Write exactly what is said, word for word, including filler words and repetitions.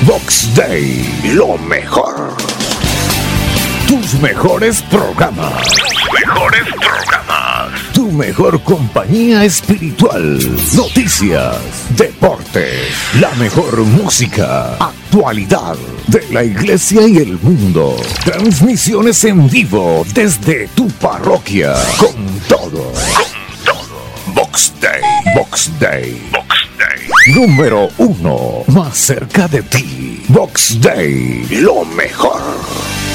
Box Day, lo mejor. Tus mejores programas. Tus mejores programas. Tu mejor compañía espiritual. Noticias, deportes, la mejor música, actualidad de la iglesia y el mundo. Transmisiones en vivo desde tu parroquia. Con todo. Con todo. Box Day. Box Day. Box Day. Número uno. Más cerca de ti. Box Day. Lo mejor.